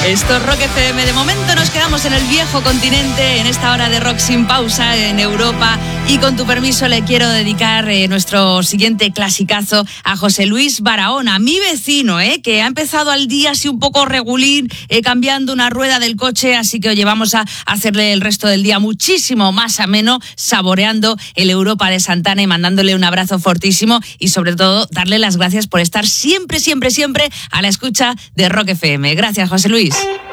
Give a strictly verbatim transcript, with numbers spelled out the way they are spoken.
Esto es Rock F M. De momento nos quedamos en el viejo continente, en esta hora de rock sin pausa en Europa. Y con tu permiso le quiero dedicar eh, nuestro siguiente clasicazo a José Luis Barahona, mi vecino, eh, que ha empezado al día así un poco regulín, eh, cambiando una rueda del coche. Así que oye, vamos a hacerle el resto del día muchísimo más ameno, saboreando el Europa de Santana y mandándole un abrazo fortísimo. Y sobre todo, darle las gracias por estar siempre, siempre, siempre a la escucha de Rock F M. Gracias, José Luis.